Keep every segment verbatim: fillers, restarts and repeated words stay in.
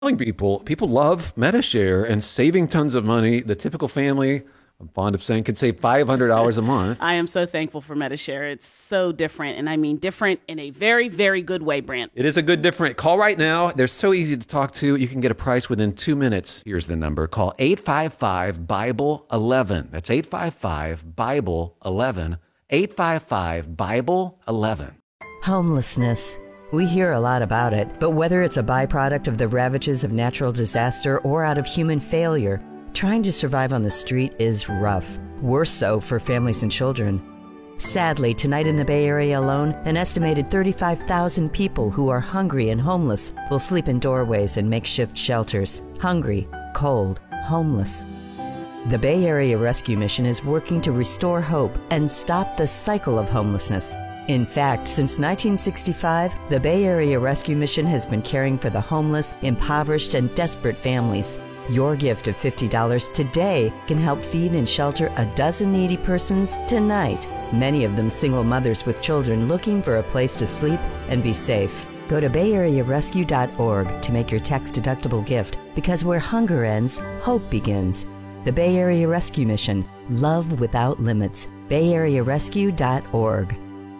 telling people, people love MediShare and saving tons of money. The typical family, I'm fond of saying, can save five hundred dollars a month. I am so thankful for MediShare. It's so different, and I mean different in a very, very good way, Brent. It is a good different. Call right now. They're so easy to talk to. You can get a price within two minutes. Here's the number. Call eight five five, Bible eleven. That's eight five five, Bible eleven. eight five five, Bible eleven. Homelessness. We hear a lot about it, but whether it's a byproduct of the ravages of natural disaster or out of human failure, trying to survive on the street is rough. Worse so for families and children. Sadly, tonight in the Bay Area alone, an estimated thirty-five thousand people who are hungry and homeless will sleep in doorways and makeshift shelters. Hungry, cold, homeless. The Bay Area Rescue Mission is working to restore hope and stop the cycle of homelessness. In fact, since nineteen sixty-five, the Bay Area Rescue Mission has been caring for the homeless, impoverished, and desperate families. Your gift of fifty dollars today can help feed and shelter a dozen needy persons tonight, many of them single mothers with children looking for a place to sleep and be safe. Go to bay area rescue dot org to make your tax-deductible gift, because where hunger ends, hope begins. The Bay Area Rescue Mission. Love without limits. bay area rescue dot org.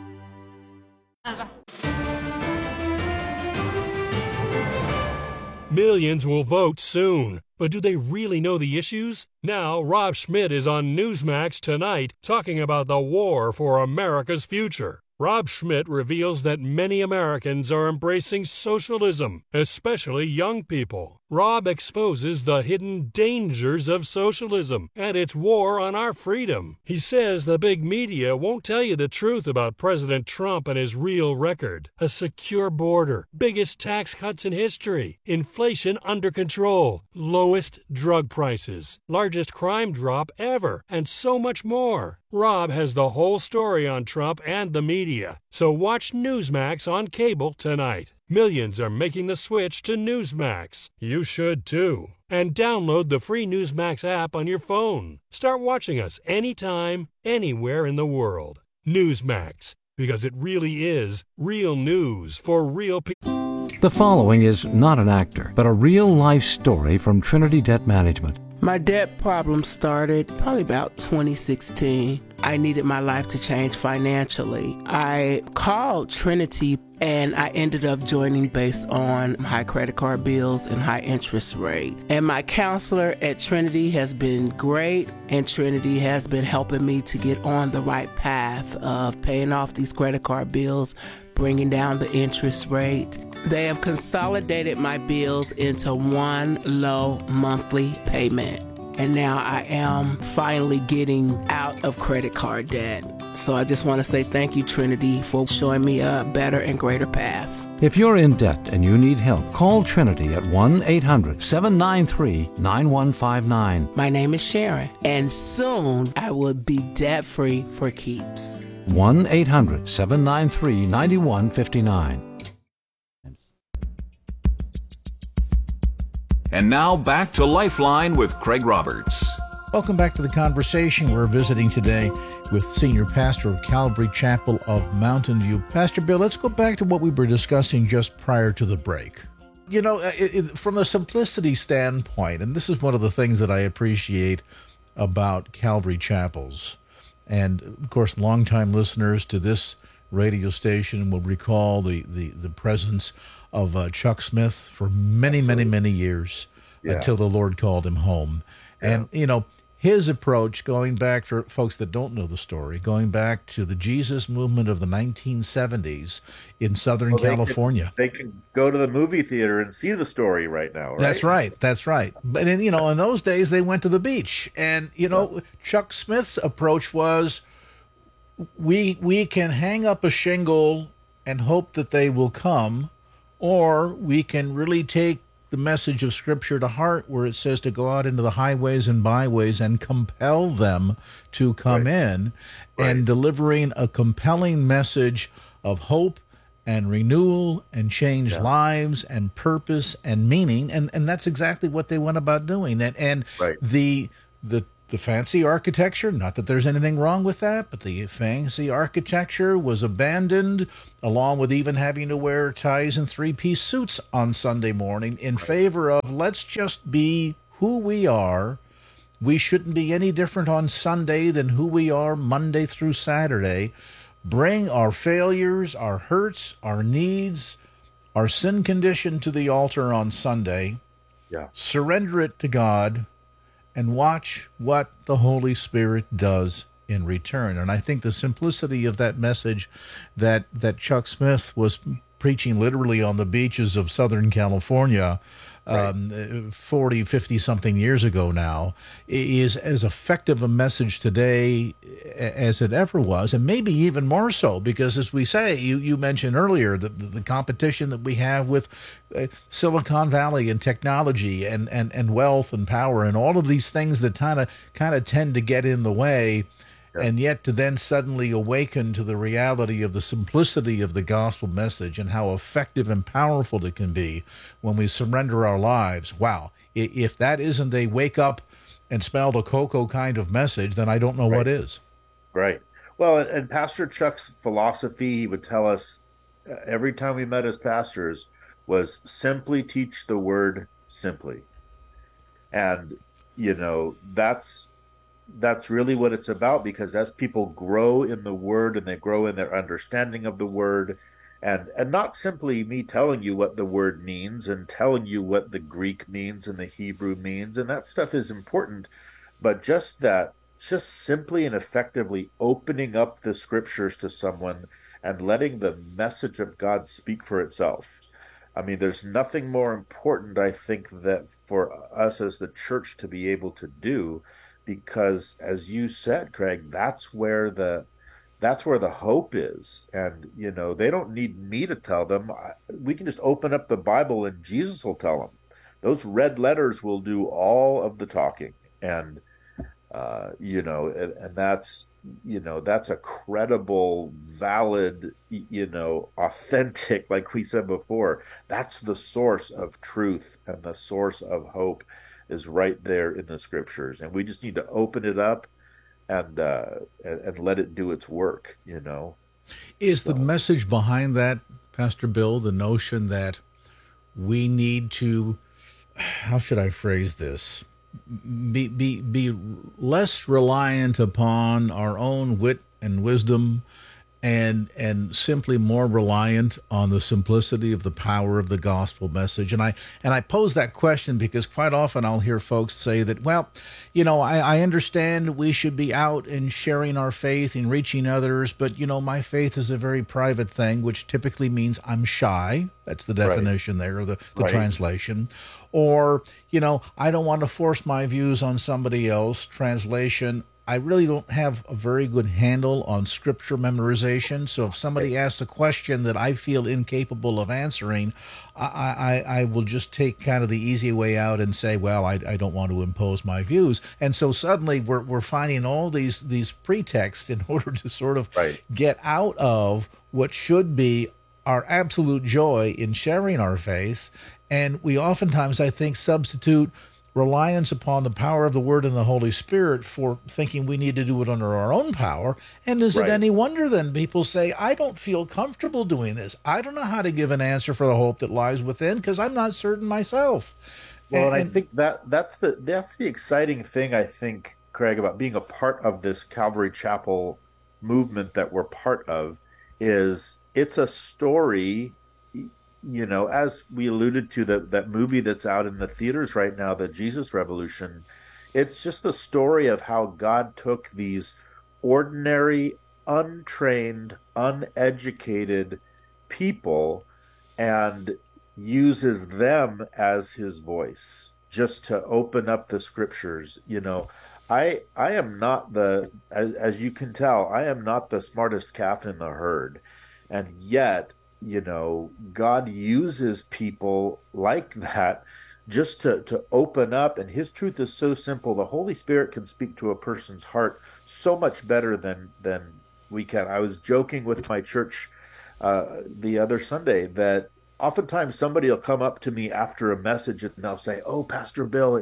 Millions will vote soon, but do they really know the issues? Now, Rob Schmidt is on Newsmax tonight talking about the war for America's future. Rob Schmidt reveals that many Americans are embracing socialism, especially young people. Rob exposes the hidden dangers of socialism and its war on our freedom. He says the big media won't tell you the truth about President Trump and his real record. A secure border, biggest tax cuts in history, inflation under control, lowest drug prices, largest crime drop ever, and so much more. Rob has the whole story on Trump and the media. So watch Newsmax on cable tonight. Millions are making the switch to Newsmax. You should too. And download the free Newsmax app on your phone. Start watching us anytime, anywhere in the world. Newsmax, because it really is real news for real people. The following is not an actor, but a real-life story from Trinity Debt Management. My debt problem started probably about twenty sixteen. I needed my life to change financially. I called Trinity and I ended up joining based on high credit card bills and high interest rate. And my counselor at Trinity has been great, and Trinity has been helping me to get on the right path of paying off these credit card bills, bringing down the interest rate. They have consolidated my bills into one low monthly payment. And now I am finally getting out of credit card debt. So I just want to say thank you, Trinity, for showing me a better and greater path. If you're in debt and you need help, call Trinity at one eight hundred seven nine three nine one five nine. My name is Sharon, and soon I will be debt-free for keeps. one eight hundred seven nine three nine one five nine. And now back to Lifeline with Craig Roberts. Welcome back to the conversation. We're visiting today with Senior Pastor of Calvary Chapel of Mountain View. Pastor Bill, let's go back to what we were discussing just prior to the break. You know, it, it, from a simplicity standpoint, and this is one of the things that I appreciate about Calvary Chapels, and of course, longtime listeners to this radio station will recall the, the, the presence of uh, Chuck Smith for many, Absolutely. many, many years yeah. until the Lord called him home. Yeah. And, you know, his approach, going back for folks that don't know the story, going back to the Jesus movement of the nineteen seventies in Southern well, California. They can, they can go to the movie theater and see the story right now, right? That's right. That's right. But, in, you know, in those days, they went to the beach. And, you know, yeah. Chuck Smith's approach was, we we can hang up a shingle and hope that they will come, or we can really take the message of Scripture to heart, where it says to go out into the highways and byways and compel them to come right. in, right. and delivering a compelling message of hope and renewal and change yeah. lives and purpose and meaning. And and that's exactly what they went about doing. And and right. the the the fancy architecture, not that there's anything wrong with that, but the fancy architecture was abandoned, along with even having to wear ties and three-piece suits on Sunday morning, in favor of let's just be who we are. We shouldn't be any different on Sunday than who we are Monday through Saturday. Bring our failures, our hurts, our needs, our sin condition to the altar on Sunday. Yeah. Surrender it to God, and watch what the Holy Spirit does in return. And I think the simplicity of that message that that Chuck Smith was preaching literally on the beaches of Southern California um, forty, fifty-something years ago now, is as effective a message today as it ever was, and maybe even more so, because as we say, you, you mentioned earlier, the, the competition that we have with uh, Silicon Valley and technology and, and, and wealth and power and all of these things that kind of kind of tend to get in the way. Yeah. And yet to then suddenly awaken to the reality of the simplicity of the gospel message and how effective and powerful it can be when we surrender our lives. Wow. If that isn't a wake up and smell the cocoa kind of message, then I don't know right. what is. Right. Well, and, and Pastor Chuck's philosophy, he would tell us uh, every time we met as pastors, was simply teach the word simply. And, you know, that's that's really what it's about, because as people grow in the word and they grow in their understanding of the word, and and not simply me telling you what the word means and telling you what the Greek means and the Hebrew means, and that stuff is important, but just that, just simply and effectively opening up the scriptures to someone and letting the message of God speak for itself. I mean, there's nothing more important, I think, that for us as the church to be able to do, because as you said, Craig, that's where the that's where the hope is. And, you know, they don't need me to tell them. We can just open up the Bible and Jesus will tell them. Those red letters will do all of the talking. And, uh, you know, and, and that's, you know, that's a credible, valid, you know, authentic, like we said before, that's the source of truth and the source of hope is right there in the scriptures. And we just need to open it up and uh, and, and let it do its work, you know. Is so. the message behind that, Pastor Bill, the notion that we need to, how should I phrase this, be be be less reliant upon our own wit and wisdom, and and simply more reliant on the simplicity of the power of the gospel message? And I and I pose that question because quite often I'll hear folks say that, well, you know, I, I understand we should be out and sharing our faith and reaching others, but, you know, my faith is a very private thing, which typically means I'm shy. That's the definition right. there, or the, the right. translation. Or, you know, I don't want to force my views on somebody else. Translation, I really don't have a very good handle on scripture memorization. So if somebody asks a question that I feel incapable of answering, I, I, I will just take kind of the easy way out and say, well, I, I don't want to impose my views. And so suddenly we're we're finding all these these pretexts in order to sort of right. get out of what should be our absolute joy in sharing our faith. And we oftentimes, I think, substitute reliance upon the power of the Word and the Holy Spirit for thinking we need to do it under our own power. And is right. it any wonder then people say, I don't feel comfortable doing this. I don't know how to give an answer for the hope that lies within because I'm not certain myself. Well, and, and I think that that's the that's the exciting thing, I think, Craig, about being a part of this Calvary Chapel movement that we're part of, is it's a story. You know, as we alluded to, that that movie that's out in the theaters right now, the Jesus Revolution, it's just the story of how God took these ordinary, untrained, uneducated people and uses them as his voice just to open up the scriptures. You know, I I am not the, as, as you can tell, I am not the smartest calf in the herd. And yet, you know, God uses people like that just to, to open up. And his truth is so simple. The Holy Spirit can speak to a person's heart so much better than, than we can. I was joking with my church uh, the other Sunday that oftentimes somebody will come up to me after a message and they'll say, oh, Pastor Bill, it,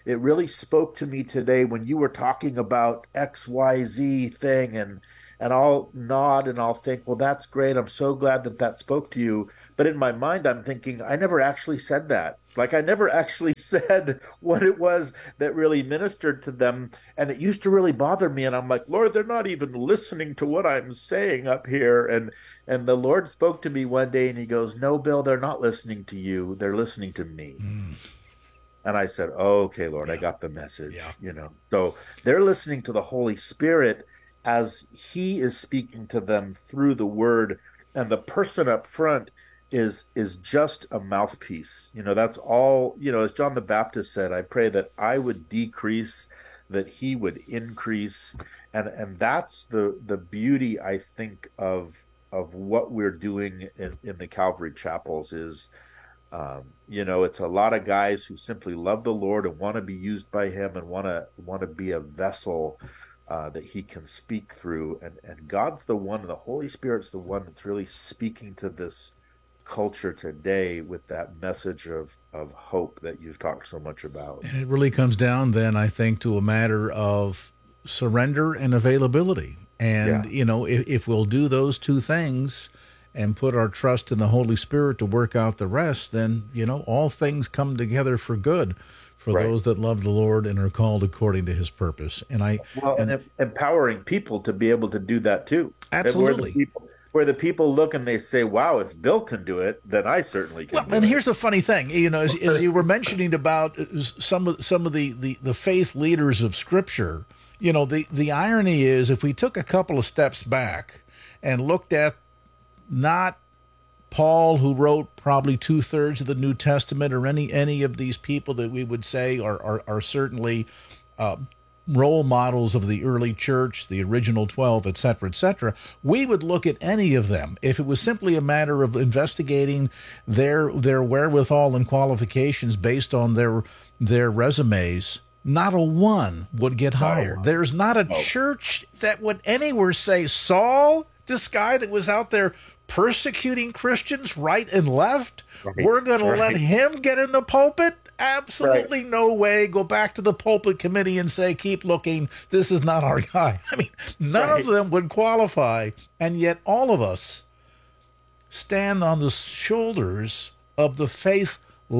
it really spoke to me today when you were talking about X Y Z thing, and and I'll nod and I'll think, well, that's great. I'm so glad that that spoke to you. But in my mind, I'm thinking, I never actually said that. Like, I never actually said what it was that really ministered to them. And it used to really bother me. And I'm like, Lord, they're not even listening to what I'm saying up here. And and the Lord spoke to me one day and he goes, no, Bill, they're not listening to you. They're listening to me. Mm. And I said, oh, okay, Lord, yeah. I got the message. Yeah. You know, so they're listening to the Holy Spirit as he is speaking to them through the word, and the person up front is is just a mouthpiece. You know, that's all, you know, as John the Baptist said, I pray that I would decrease, that he would increase. And and that's the the beauty, I think, of of what we're doing in, in the Calvary Chapels is, um, you know, it's a lot of guys who simply love the Lord and want to be used by him and want to want to be a vessel Uh, that he can speak through, and and God's the one, the Holy Spirit's the one that's really speaking to this culture today with that message of of hope that you've talked so much about. And it really comes down then, I think, to a matter of surrender and availability. And yeah. you know, if, if we'll do those two things and put our trust in the Holy Spirit to work out the rest, then you know all things come together for good for right. those that love the Lord and are called according to his purpose. And I well, and, and empowering people to be able to do that too. Absolutely. Where the, people, where the people look and they say, wow, if Bill can do it, then I certainly can well, do and it. Here's the funny thing, you know, as, as you were mentioning about some of some of the, the, the faith leaders of Scripture, you know, the, the irony is if we took a couple of steps back and looked at not Paul, who wrote probably two-thirds of the New Testament, or any any of these people that we would say are are, are certainly uh, role models of the early church, the original twelve, et cetera, et cetera, we would look at any of them. If it was simply a matter of investigating their their wherewithal and qualifications based on their their resumes, not a one would get hired. No. There's not a no. church that would anywhere say, Saul, this guy that was out there persecuting Christians right and left, right, we're going right. to let him get in the pulpit? Absolutely right. No way. Go back to the pulpit committee and say, keep looking, this is not our guy. I mean, none right. of them would qualify, and yet all of us stand on the shoulders of the faith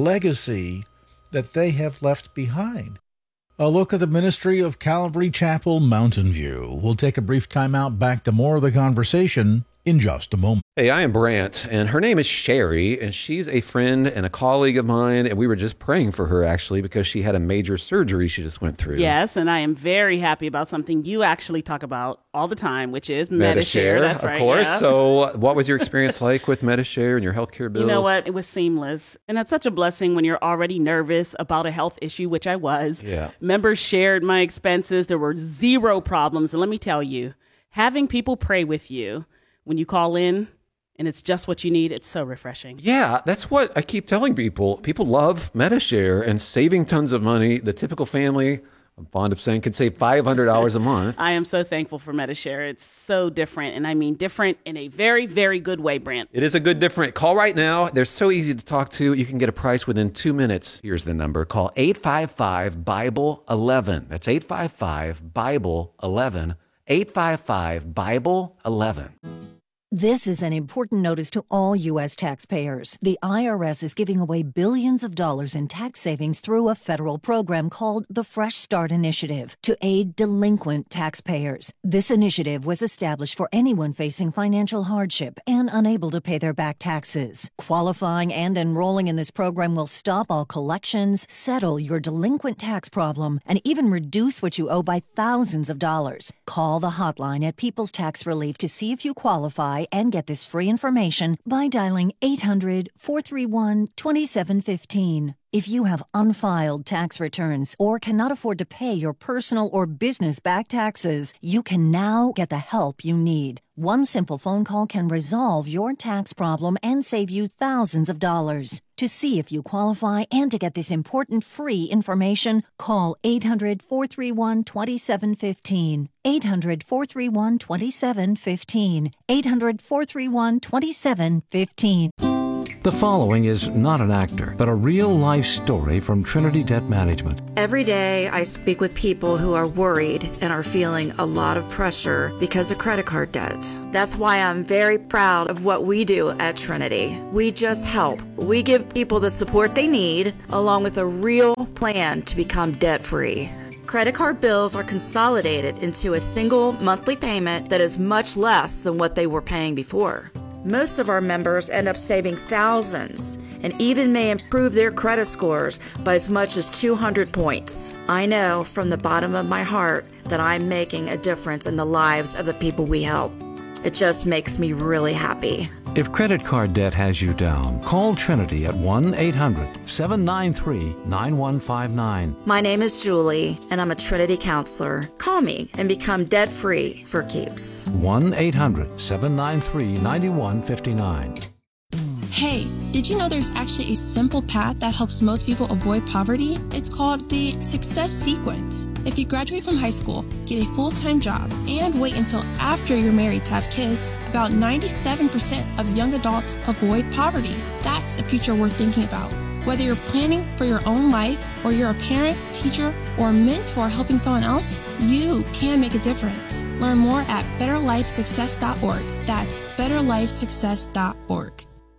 legacy that they have left behind. A look at the ministry of Calvary Chapel, Mountain View. We'll take a brief time out, back to more of the conversation in just a moment. Hey, I am Brant, and her name is Sherry, and she's a friend and a colleague of mine, and we were just praying for her, actually, because she had a major surgery she just went through. Yes, and I am very happy about something you actually talk about all the time, which is Medi-Share. That's of right, course. yeah. So what was your experience like with Medi-Share and your healthcare bills? You know what? It was seamless, and that's such a blessing when you're already nervous about a health issue, which I was. Yeah. Members shared my expenses. There were zero problems, and let me tell you, having people pray with you when you call in and it's just what you need, it's so refreshing. Yeah, that's what I keep telling people. People love Medi-Share and saving tons of money. The typical family, I'm fond of saying, could save five hundred dollars a month. I am so thankful for Medi-Share. It's so different, and I mean different in a very, very good way, Brant. It is a good different. Call right now. They're so easy to talk to. You can get a price within two minutes. Here's the number. Call eight five five, Bible eleven. That's eight five five, Bible eleven. eight five five, Bible eleven. This is an important notice to all U S taxpayers. The I R S is giving away billions of dollars in tax savings through a federal program called the Fresh Start Initiative to aid delinquent taxpayers. This initiative was established for anyone facing financial hardship and unable to pay their back taxes. Qualifying and enrolling in this program will stop all collections, settle your delinquent tax problem, and even reduce what you owe by thousands of dollars. Call the hotline at People's Tax Relief to see if you qualify and get this free information by dialing eight hundred, four three one, two seven one five. If you have unfiled tax returns or cannot afford to pay your personal or business back taxes, you can now get the help you need. One simple phone call can resolve your tax problem and save you thousands of dollars. To see if you qualify and to get this important free information, call eight hundred, four three one, two seven one five. eight hundred, four three one, two seven one five. eight hundred, four three one, two seven one five. The following is not an actor, but a real-life story from Trinity Debt Management. Every day I speak with people who are worried and are feeling a lot of pressure because of credit card debt. That's why I'm very proud of what we do at Trinity. We just help. We give people the support they need, along with a real plan to become debt-free. Credit card bills are consolidated into a single monthly payment that is much less than what they were paying before. Most of our members end up saving thousands and even may improve their credit scores by as much as two hundred points. I know from the bottom of my heart that I'm making a difference in the lives of the people we help. It just makes me really happy. If credit card debt has you down, call Trinity at one eight hundred seven nine three nine one five nine. My name is Julie, and I'm a Trinity counselor. Call me and become debt-free for keeps. one eight hundred seven nine three nine one five nine. Hey, did you know there's actually a simple path that helps most people avoid poverty? It's called the Success Sequence. If you graduate from high school, get a full-time job, and wait until after you're married to have kids, about ninety-seven percent of young adults avoid poverty. That's a future worth thinking about. Whether you're planning for your own life, or you're a parent, teacher, or mentor helping someone else, you can make a difference. Learn more at better life success dot org. That's better life success dot org.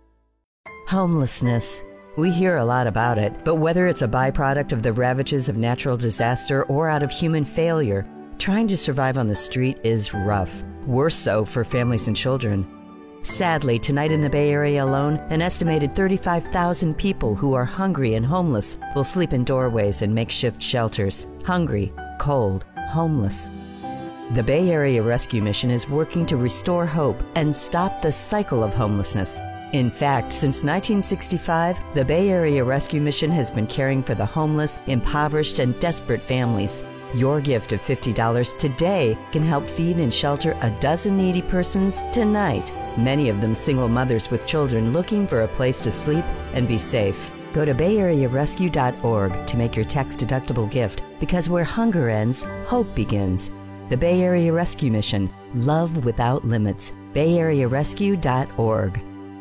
Homelessness. We hear a lot about it, but whether it's a byproduct of the ravages of natural disaster or out of human failure, trying to survive on the street is rough. Worse so for families and children. Sadly, tonight in the Bay Area alone, an estimated thirty-five thousand people who are hungry and homeless will sleep in doorways and makeshift shelters. Hungry, cold, homeless. The Bay Area Rescue Mission is working to restore hope and stop the cycle of homelessness. In fact, since nineteen sixty-five, the Bay Area Rescue Mission has been caring for the homeless, impoverished, and desperate families. Your gift of fifty dollars today can help feed and shelter a dozen needy persons tonight, many of them single mothers with children looking for a place to sleep and be safe. Go to bay area rescue dot org to make your tax-deductible gift, because where hunger ends, hope begins. The Bay Area Rescue Mission. Love without limits. bay area rescue dot org.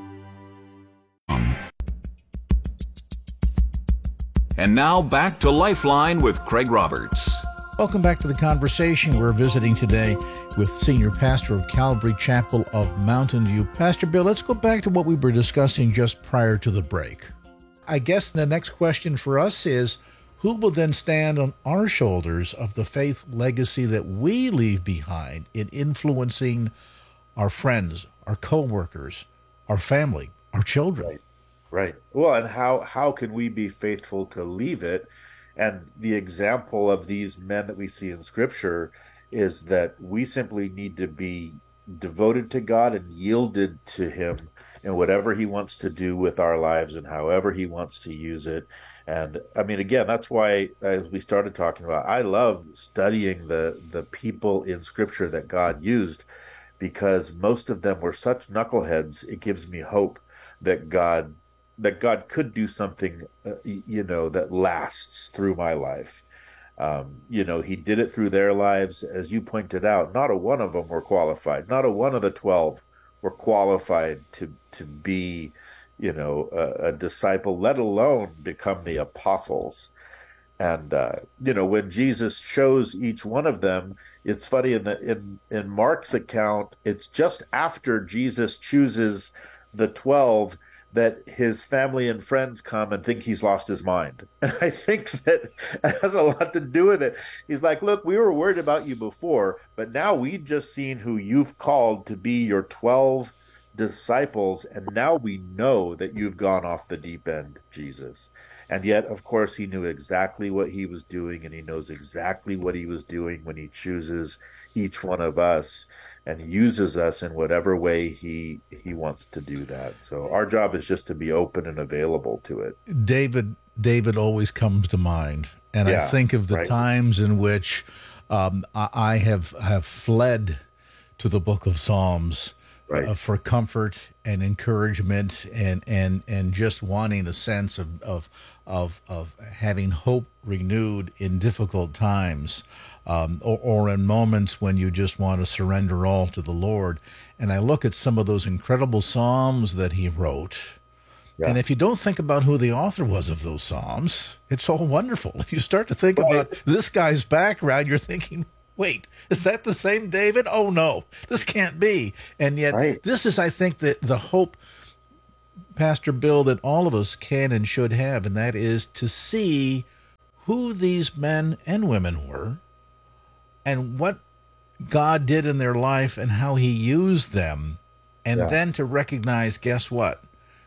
And now back to Lifeline with Craig Roberts. Welcome back to the conversation. We're visiting today with Senior Pastor of Calvary Chapel of Mountain View. Pastor Bill, let's go back to what we were discussing just prior to the break. I guess the next question for us is, who will then stand on our shoulders of the faith legacy that we leave behind in influencing our friends, our co-workers, our family, our children? Right. Right. Well, and how, how can we be faithful to leave it? And the example of these men that we see in Scripture is that we simply need to be devoted to God and yielded to Him in whatever He wants to do with our lives and however He wants to use it. And I mean, again, that's why, as we started talking about, I love studying the, the people in Scripture that God used, because most of them were such knuckleheads. It gives me hope that God that God could do something, uh, you know, that lasts through my life. Um, you know, He did it through their lives. As you pointed out, not a one of them were qualified. Not a one of the twelve were qualified to to be, you know, a, a disciple, let alone become the apostles. And, uh, you know, when Jesus chose each one of them, it's funny, in the in, in Mark's account, it's just after Jesus chooses the twelve that his family and friends come and think he's lost his mind. And I think that has a lot to do with it. He's like, look, we were worried about you before, but now we've just seen who you've called to be your twelve disciples, and now we know that you've gone off the deep end, Jesus. And yet, of course, he knew exactly what he was doing, and he knows exactly what he was doing when he chooses each one of us and uses us in whatever way he he wants to do that. So our job is just to be open and available to it. David David always comes to mind, and Yeah, I think of the right. times in which um, I, I have have fled to the book of Psalms. Right. Uh, for comfort and encouragement, and, and, and just wanting a sense of, of of of having hope renewed in difficult times, um, or, or in moments when you just want to surrender all to the Lord. And I look at some of those incredible psalms that he wrote, Yeah. And if you don't think about who the author was of those Psalms, it's all wonderful. If you start to think Right. about this guy's background, you're thinking, wait, is that the same David? Oh, no, this can't be. And yet, Right. this is, I think, the, the hope, Pastor Bill, that all of us can and should have, and that is to see who these men and women were and what God did in their life and how he used them, and Yeah. then to recognize, guess what?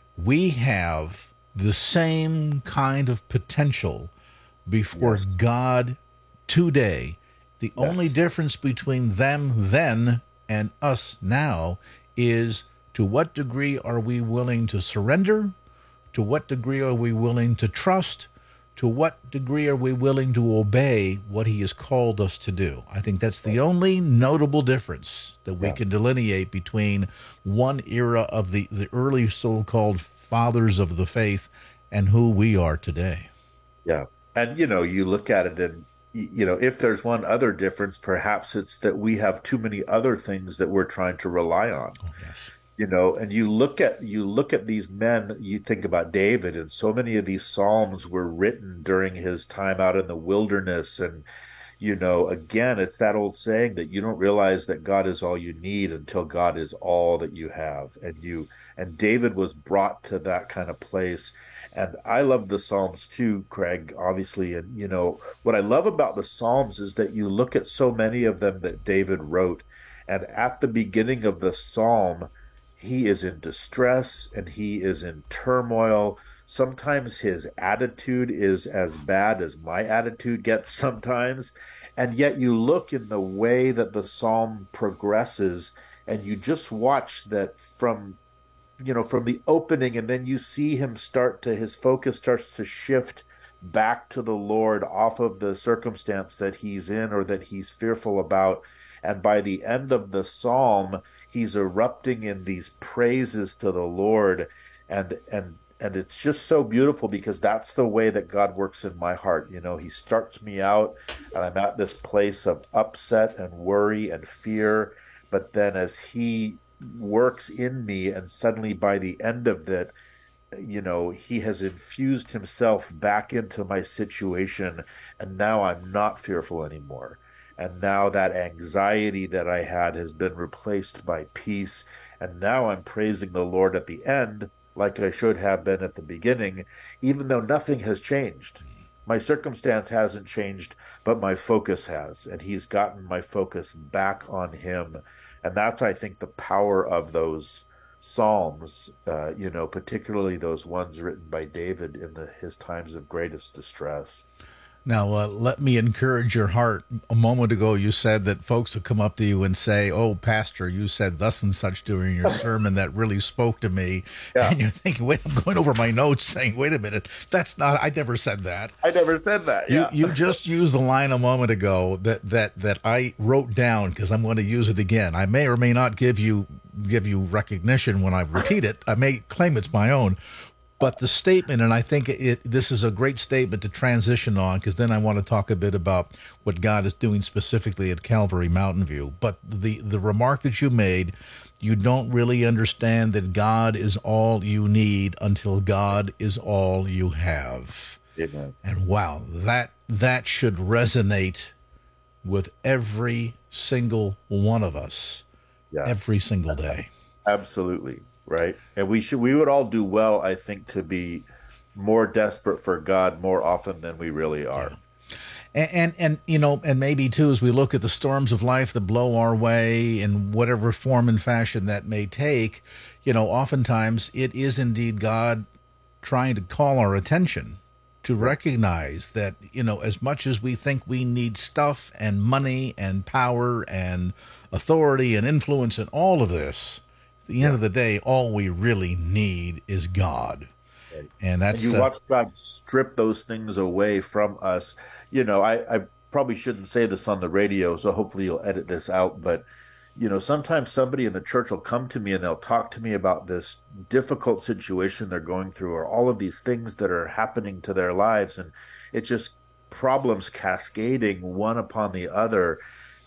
We have the same kind of potential before Yes. God today. The Yes. only difference between them then and us now is to what degree are we willing to surrender? To what degree are we willing to trust? To what degree are we willing to obey what he has called us to do? I think that's the only notable difference that we Yeah. can delineate between one era of the, the early so-called fathers of the faith and who we are today. Yeah. And, you know, you look at it and, y- you know, if there's one other difference, perhaps it's that we have too many other things that we're trying to rely on. Oh, yes. You know, and you look at you look at these men, you think about David, and so many of these Psalms were written during his time out in the wilderness. And, you know, again, it's that old saying that you don't realize that God is all you need until God is all that you have. And you and David was brought to that kind of place. And I love the Psalms too, Craig, obviously. And, you know, what I love about the Psalms is that you look at so many of them that David wrote, and at the beginning of the Psalm, he is in distress and he is in turmoil. Sometimes his attitude is as bad as my attitude gets sometimes. And yet you look in the way that the psalm progresses and you just watch that from, you know, from the opening, and then you see him start to, his focus starts to shift back to the Lord off of the circumstance that he's in or that he's fearful about. And by the end of the psalm, he's erupting in these praises to the Lord. And, and, and it's just so beautiful because that's the way that God works in my heart. You know, he starts me out and I'm at this place of upset and worry and fear. But then as he works in me, and suddenly by the end of it, you know, he has infused himself back into my situation. And now I'm not fearful anymore. And now that anxiety that I had has been replaced by peace. And now I'm praising the Lord at the end, like I should have been at the beginning, even though nothing has changed. My circumstance hasn't changed, but my focus has. And he's gotten my focus back on him. And that's, I think, the power of those Psalms, uh, you know, particularly those ones written by David in the, his times of greatest distress. Now, uh, let me encourage your heart. A moment ago, you said that folks will come up to you and say, oh, Pastor, you said thus and such during your sermon that really spoke to me. Yeah. And you're thinking, wait, I'm going over my notes saying, wait a minute, that's not, I never said that. I never said that. You, Yeah. you just used the line a moment ago that, that, that I wrote down because I'm going to use it again. I may or may not give you give you recognition when I repeat it. I may claim it's my own. But the statement, and I think it, this is a great statement to transition on, because then I want to talk a bit about what God is doing specifically at Calvary Mountain View. But the, the remark that you made, you don't really understand that God is all you need until God is all you have. Amen. And wow, that that should resonate with every single one of us, Yeah. every single day. Absolutely. Right. And we should, we would all do well, I think, to be more desperate for God more often than we really are. And, and, and, you know, and maybe too, as we look at the storms of life that blow our way in whatever form and fashion that may take, you know, oftentimes it is indeed God trying to call our attention to recognize that, you know, as much as we think we need stuff and money and power and authority and influence and all of this, at the end of the day, all we really need is God. Right. And that's and you uh, watch God strip those things away from us. You know, I, I probably shouldn't say this on the radio, so hopefully you'll edit this out. But, you know, sometimes somebody in the church will come to me and they'll talk to me about this difficult situation they're going through, or all of these things that are happening to their lives. And it's just problems cascading one upon the other.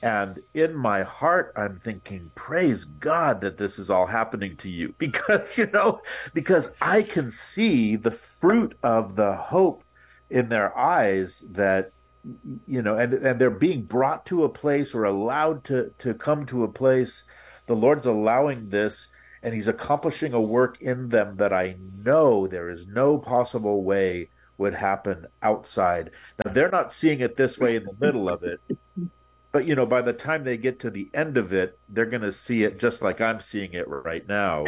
And in my heart, I'm thinking, praise God that this is all happening to you, because, you know, because I can see the fruit of the hope in their eyes that, you know, and, and they're being brought to a place or allowed to, to come to a place. The Lord's allowing this, and he's accomplishing a work in them that I know there is no possible way would happen outside. Now, they're not seeing it this way in the middle of it, but, you know, by the time they get to the end of it, they're going to see it just like I'm seeing it right now.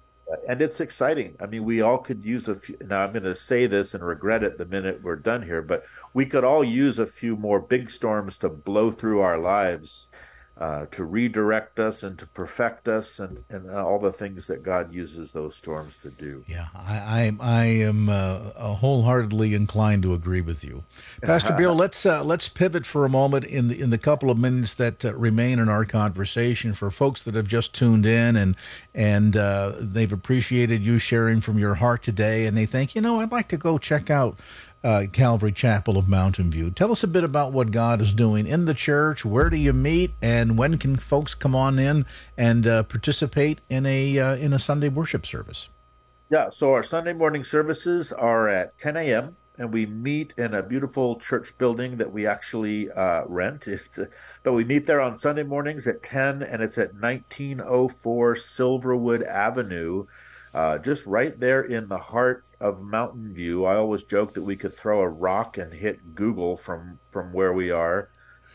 And it's exciting. I mean, we all could use a few. Now, I'm going to say this and regret it the minute we're done here, but we could all use a few more big storms to blow through our lives, uh, to redirect us and to perfect us, and, and all the things that God uses those storms to do. Yeah, I I, I am uh, wholeheartedly inclined to agree with you, Pastor Bill. Let's uh, let's pivot for a moment in the in the couple of minutes that uh, remain in our conversation for folks that have just tuned in and and uh, they've appreciated you sharing from your heart today, and they think, you know, I'd like to go check out Uh, Calvary Chapel of Mountain View. Tell us a bit about what God is doing in the church. Where do you meet, and when can folks come on in and uh, participate in a uh, in a Sunday worship service? Yeah, so our Sunday morning services are at ten a.m. and we meet in a beautiful church building that we actually uh, rent. It's, uh, but we meet there on Sunday mornings at ten, and it's at nineteen oh four Silverwood Avenue. Uh, just right there in the heart of Mountain View. I always joke that we could throw a rock and hit Google from, from where we are.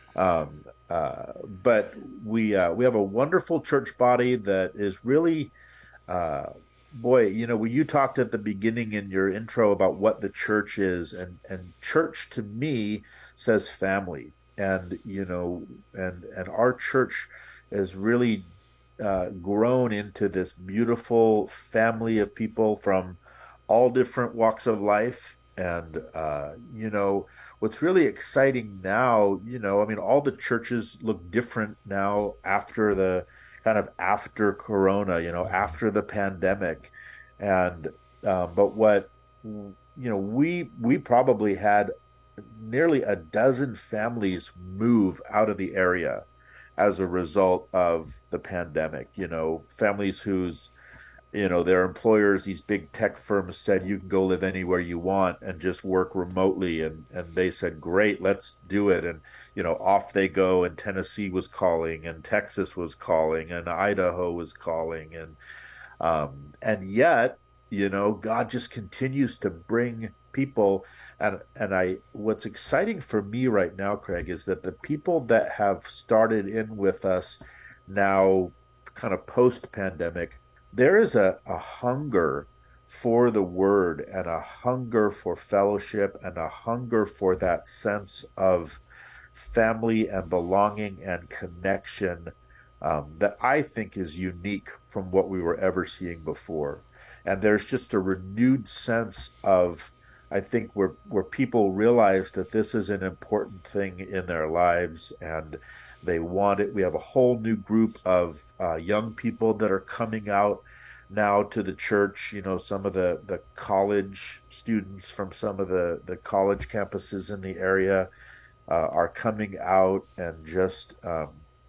Um, uh, but we uh, we have a wonderful church body that is really, uh, boy, you know, when you talked at the beginning in your intro about what the church is, and, and church to me says family. And, you know, and, and our church is really Uh, grown into this beautiful family of people from all different walks of life. And, uh, you know, what's really exciting now, you know, I mean, all the churches look different now after the kind of after Corona, you know, after the pandemic. And, um, but what, you know, we, we probably had nearly a dozen families move out of the area as a result of the pandemic. You know, families whose, you know, their employers, these big tech firms, said you can go live anywhere you want and just work remotely. And, and they said, great, let's do it. And, you know, off they go. And Tennessee was calling, and Texas was calling, and Idaho was calling. And, um, and yet, you know, God just continues to bring people. And and I, what's exciting for me right now, Craig, is that the people that have started in with us now, kind of post-pandemic, there is a, a hunger for the word, and a hunger for fellowship, and a hunger for that sense of family and belonging and connection um, that I think is unique from what we were ever seeing before. And there's just a renewed sense of, I think, where where people realize that this is an important thing in their lives, and they want it. We have a whole new group of uh, young people that are coming out now to the church. You know, some of the, the college students from some of the, the college campuses in the area uh, are coming out, and just um,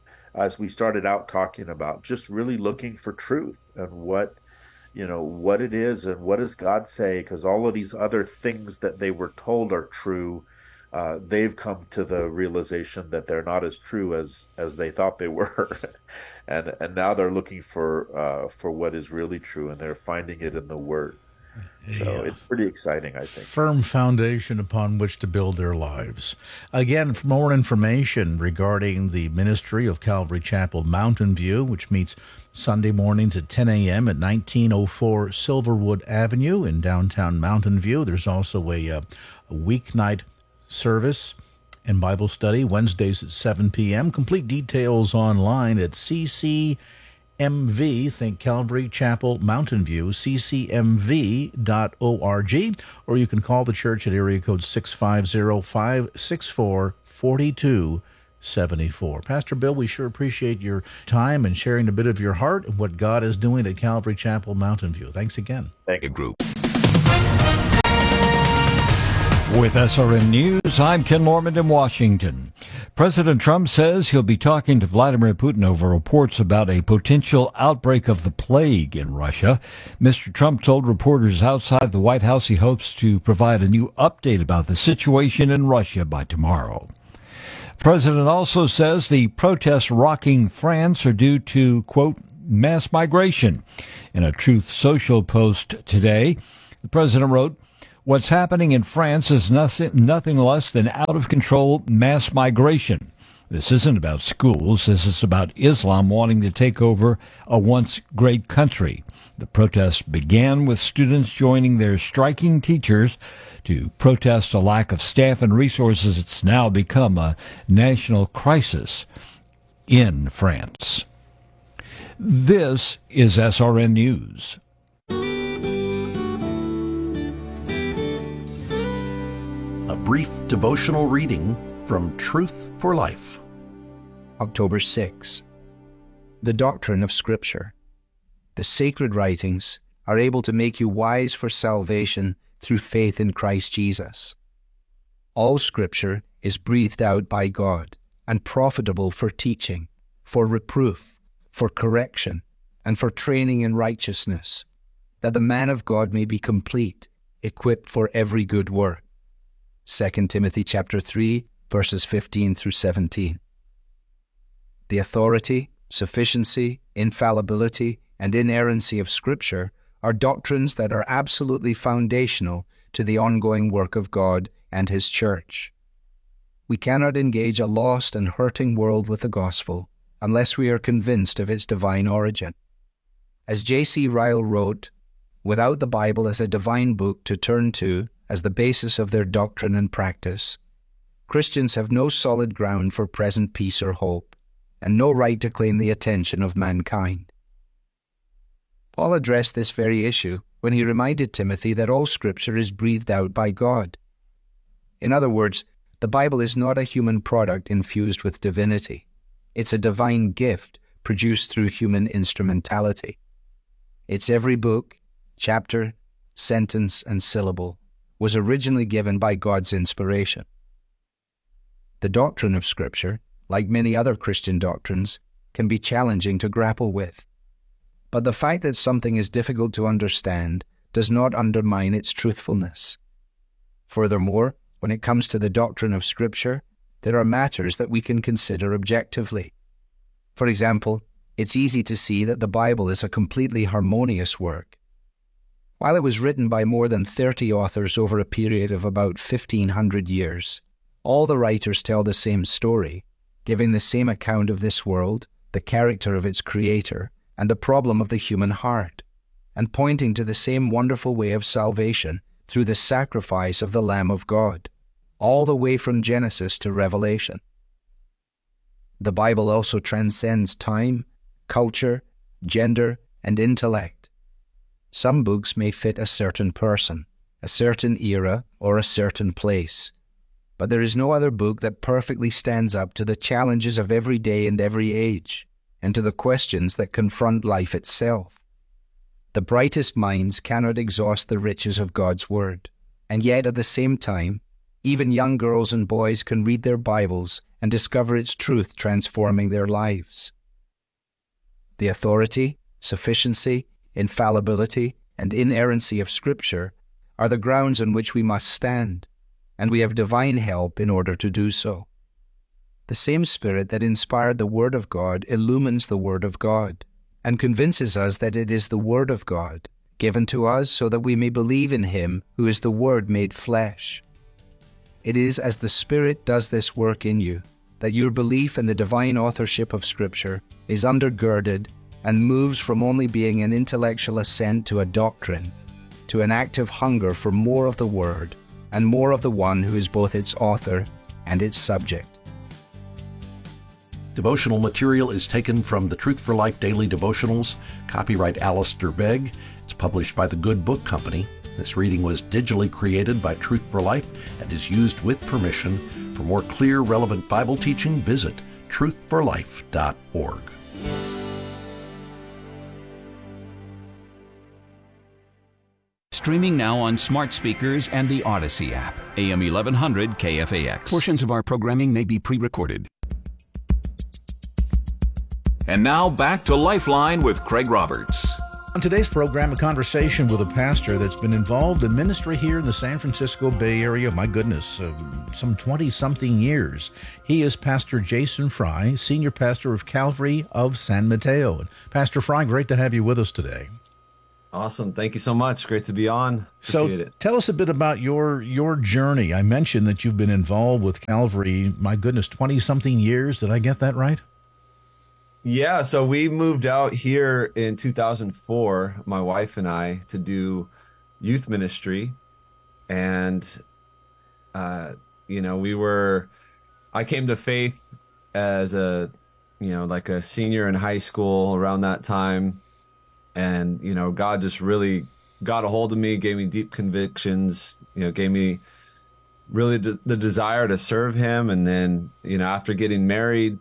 as we started out talking about, just really looking for truth and what, you know, what it is and what does God say, because all of these other things that they were told are true, uh, they've come to the realization that they're not as true as, as they thought they were. and and now they're looking for uh, for what is really true, and they're finding it in the Word. So yeah. It's pretty exciting, I think. Firm foundation upon which to build their lives. Again, for more information regarding the ministry of Calvary Chapel Mountain View, which meets Sunday mornings at ten a.m. at nineteen oh four Silverwood Avenue in downtown Mountain View. There's also a, a weeknight service and Bible study Wednesdays at seven p.m. Complete details online at C C M V, think Calvary Chapel Mountain View, C C M V dot org, or you can call the church at area code six five zero, five six four, four two seven four. Pastor Bill, we sure appreciate your time and sharing a bit of your heart and what God is doing at Calvary Chapel Mountain View. Thanks again. Thank you, group. With S R N News, I'm Ken Lorman in Washington. President Trump says he'll be talking to Vladimir Putin over reports about a potential outbreak of the plague in Russia. Mister Trump told reporters outside the White House he hopes to provide a new update about the situation in Russia by tomorrow. The president also says the protests rocking France are due to, quote, mass migration. In a Truth Social post today, the president wrote, "What's happening in France is nothing, nothing less than out-of-control mass migration. This isn't about schools. This is about Islam wanting to take over a once great country." The protest began with students joining their striking teachers to protest a lack of staff and resources. It's now become a national crisis in France. This is S R N News. A brief devotional reading from Truth for Life. October sixth. The doctrine of Scripture. The sacred writings are able to make you wise for salvation through faith in Christ Jesus. All Scripture is breathed out by God and profitable for teaching, for reproof, for correction, and for training in righteousness, that the man of God may be complete, equipped for every good work. Second Timothy chapter three, verses fifteen through seventeen. The authority, sufficiency, infallibility, and inerrancy of Scripture are doctrines that are absolutely foundational to the ongoing work of God and His Church. We cannot engage a lost and hurting world with the gospel unless we are convinced of its divine origin. As J C Ryle wrote, without the Bible as a divine book to turn to as the basis of their doctrine and practice, Christians have no solid ground for present peace or hope, and no right to claim the attention of mankind. Paul addressed this very issue when he reminded Timothy that all Scripture is breathed out by God. In other words, the Bible is not a human product infused with divinity. It's a divine gift produced through human instrumentality. Its every book, chapter, sentence, and syllable was originally given by God's inspiration. The doctrine of Scripture, like many other Christian doctrines, can be challenging to grapple with. But the fact that something is difficult to understand does not undermine its truthfulness. Furthermore, when it comes to the doctrine of Scripture, there are matters that we can consider objectively. For example, it's easy to see that the Bible is a completely harmonious work. While it was written by more than thirty authors over a period of about fifteen hundred years, all the writers tell the same story, giving the same account of this world, the character of its creator, and the problem of the human heart, and pointing to the same wonderful way of salvation through the sacrifice of the Lamb of God, all the way from Genesis to Revelation. The Bible also transcends time, culture, gender, and intellect. Some books may fit a certain person, a certain era, or a certain place, but there is no other book that perfectly stands up to the challenges of every day and every age, and to the questions that confront life itself. The brightest minds cannot exhaust the riches of God's Word, and yet at the same time, even young girls and boys can read their Bibles and discover its truth transforming their lives. The authority, sufficiency, infallibility, and inerrancy of Scripture are the grounds on which we must stand, and we have divine help in order to do so. The same Spirit that inspired the Word of God illumines the Word of God, and convinces us that it is the Word of God, given to us so that we may believe in Him who is the Word made flesh. It is as the Spirit does this work in you that your belief in the divine authorship of Scripture is undergirded and moves from only being an intellectual assent to a doctrine to an active hunger for more of the Word and more of the one who is both its author and its subject. Devotional material is taken from the Truth for Life Daily Devotionals, copyright Alistair Begg. It's published by the Good Book Company. This reading was digitally created by Truth for Life and is used with permission. For more clear, relevant Bible teaching, visit truth for life dot org. Streaming now on smart speakers and the Odyssey app. A M eleven hundred K F A X. Portions of our programming may be pre-recorded. And now back to Lifeline with Craig Roberts. On today's program, a conversation with a pastor that's been involved in ministry here in the San Francisco Bay Area, my goodness, uh, some twenty-something years. He is Pastor Jason Fry, Senior Pastor of Calvary of San Mateo. And Pastor Fry, great to have you with us today. Awesome. Thank you so much. Great to be on. Appreciate so it. Tell us a bit about your your journey. I mentioned that you've been involved with Calvary, my goodness, twenty-something years. Did I get that right? Yeah, so we moved out here in two thousand four, my wife and I, to do youth ministry. And, uh, you know, we were, I came to faith as a, you know, like a senior in high school around that time. And, you know, God just really got a hold of me, gave me deep convictions, you know, gave me really the, the desire to serve him. And then, you know, after getting married,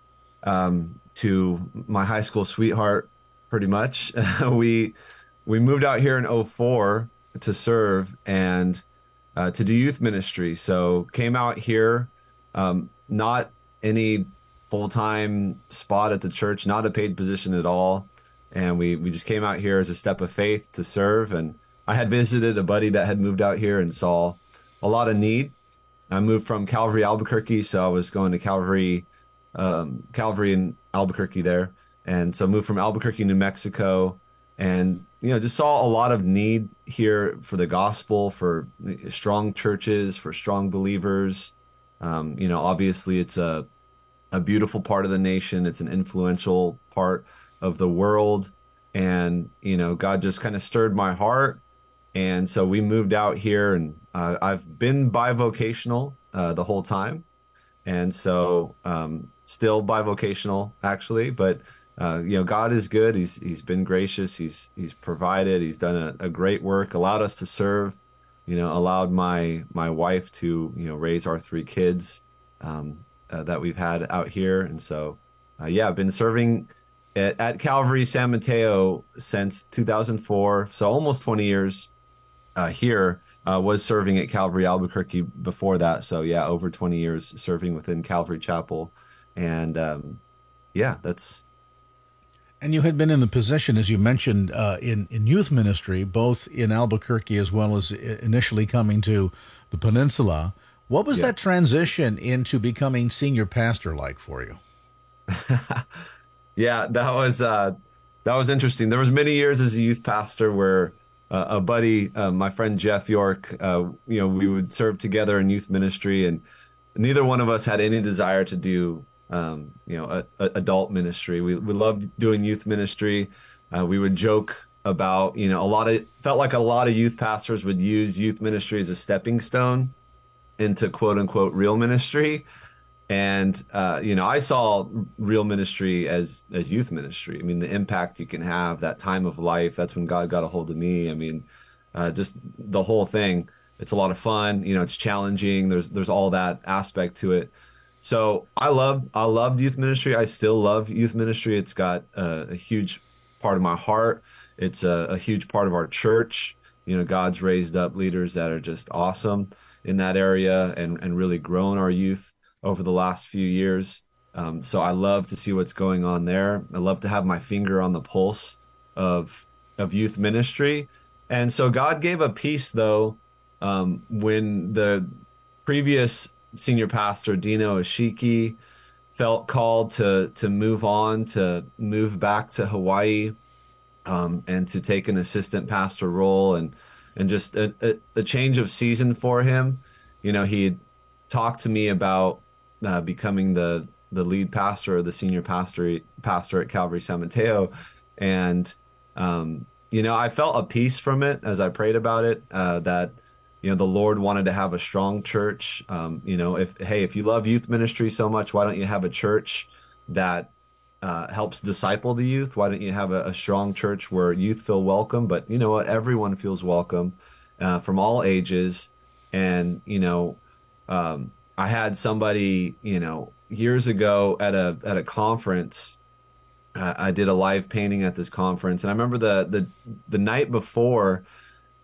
um, to my high school sweetheart, pretty much. we we moved out here in oh four to serve and uh, to do youth ministry. So came out here, um, not any full-time spot at the church, not a paid position at all. And we, we just came out here as a step of faith to serve. And I had visited a buddy that had moved out here and saw a lot of need. I moved from Calvary, Albuquerque, so I was going to Calvary um, Calvary in Albuquerque there. And so moved from Albuquerque, New Mexico, and, you know, just saw a lot of need here for the gospel, for strong churches, for strong believers. Um, you know, obviously it's a, a beautiful part of the nation. It's an influential part of the world. And, you know, God just kind of stirred my heart. And so we moved out here, and uh, I've been bivocational uh, the whole time. And so um, still bivocational, actually, but, uh, you know, God is good. He's He's been gracious. He's He's provided. He's done a, a great work, allowed us to serve, you know, allowed my my wife to, you know, raise our three kids um, uh, that we've had out here. And so, uh, yeah, I've been serving at, at Calvary San Mateo since two thousand four, so almost twenty years uh, here. Uh, was serving at Calvary Albuquerque before that. So yeah, over twenty years serving within Calvary Chapel. And um, yeah, that's. And you had been in the position, as you mentioned, uh, in, in youth ministry, both in Albuquerque as well as initially coming to the peninsula. What was yeah. that transition into becoming senior pastor like for you? yeah, that was, uh, that was interesting. There was many years as a youth pastor where Uh, a buddy, uh, my friend Jeff York, uh, you know, we would serve together in youth ministry, and neither one of us had any desire to do, um, you know, a, a adult ministry. We we loved doing youth ministry. Uh, we would joke about, you know, a lot of, felt like a lot of youth pastors would use youth ministry as a stepping stone into quote unquote real ministry. And, uh, you know, I saw real ministry as, as youth ministry. I mean, the impact you can have, that time of life, that's when God got a hold of me. I mean, uh, just the whole thing. It's a lot of fun. You know, it's challenging. There's, there's all that aspect to it. So I love, I loved youth ministry. I still love youth ministry. It's got a, a huge part of my heart. It's a, a huge part of our church. You know, God's raised up leaders that are just awesome in that area, and, and really grown our youth over the last few years. Um, so I love to see what's going on there. I love to have my finger on the pulse of of youth ministry. And so God gave a piece, though, um, when the previous senior pastor, Dino Ashiki, felt called to to move on, to move back to Hawaii, um, and to take an assistant pastor role, and and just a, a, a change of season for him. You know, he had talked to me about Uh, becoming the the lead pastor or the senior pastor pastor at Calvary San Mateo, and um, you know, I felt a peace from it as I prayed about it. Uh, that you know, the Lord wanted to have a strong church. Um, you know, if hey, if you love youth ministry so much, why don't you have a church that uh, helps disciple the youth? Why don't you have a, a strong church where youth feel welcome? But you know what, everyone feels welcome uh, from all ages, and you know. Um, I had somebody, you know, years ago at a at a conference. Uh, I did a live painting at this conference, and I remember the the the night before,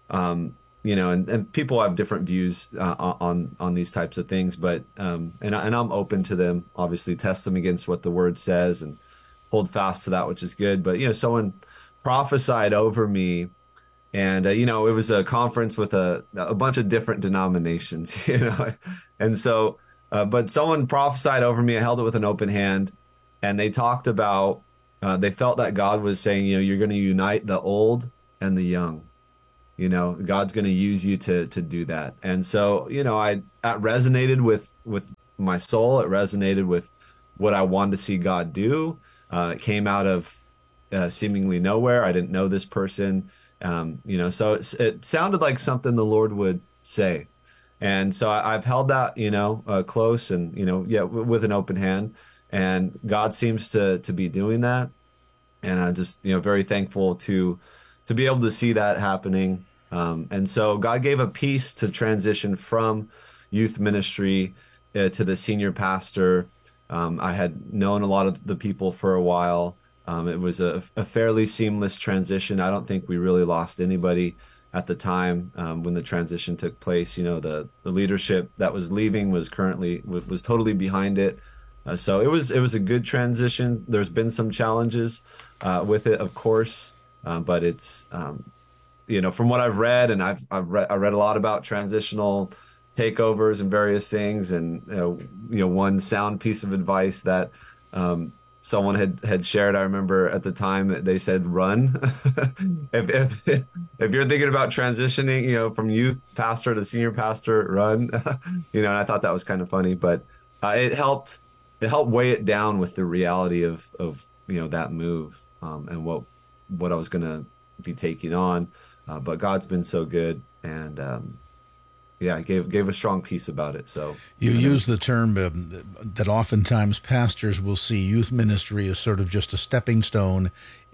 um, you know, and, and people have different views uh, on on these types of things, but um, and and I'm open to them. Obviously, test them against what the Word says and hold fast to that, which is good. But you know, someone prophesied over me, and uh, you know, it was a conference with a a bunch of different denominations, you know, and so, uh, but someone prophesied over me. I held it with an open hand, and they talked about uh, they felt that God was saying, you know, you're going to unite the old and the young. You know, God's going to use you to to do that. And so, you know, I that resonated with with my soul. It resonated with what I wanted to see God do. Uh, it came out of uh, seemingly nowhere. I didn't know this person. Um, you know, so it, it sounded like something the Lord would say. And so I, I've held that, you know, uh, close and, you know, yeah, w- with an open hand. And God seems to to be doing that. And I'm just, you know, very thankful to to be able to see that happening. Um, and so God gave a peace to transition from youth ministry uh, to the senior pastor. Um, I had known a lot of the people for a while. Um, it was a, a fairly seamless transition. I don't think we really lost anybody at the time um, when the transition took place. You know, the, the leadership that was leaving was currently was, was totally behind it. Uh, so it was it was a good transition. There's been some challenges uh, with it, of course. Um, but it's, um, you know, from what I've read, and I've I've read I read a lot about transitional takeovers and various things, and you know, you know, one sound piece of advice that um, someone had had shared. I remember at the time that they said, "Run." if, if if you're thinking about transitioning, you know, from youth pastor to senior pastor, run. You know, and I thought that was kind of funny, but uh, it helped it helped weigh it down with the reality of of you know that move um, and what. what I was going to be taking on. Uh, but God's been so good. And, um, yeah, gave, gave a strong piece about it. So you you know, use the term uh, that oftentimes pastors will see youth ministry as sort of just a stepping stone